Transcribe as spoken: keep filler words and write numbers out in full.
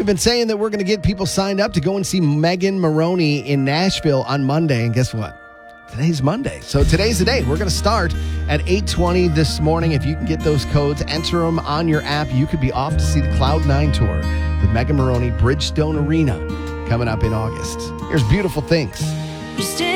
we've been saying that we're going to get people signed up to go and see Megan Moroney in Nashville on Monday. And guess what? Today's Monday. So today's the day. We're going to start at eight twenty this morning. If you can get those codes, enter them on your app. You could be off to see the Cloud nine Tour, the Megan Moroney Bridgestone Arena, coming up in August. Here's Beautiful Things.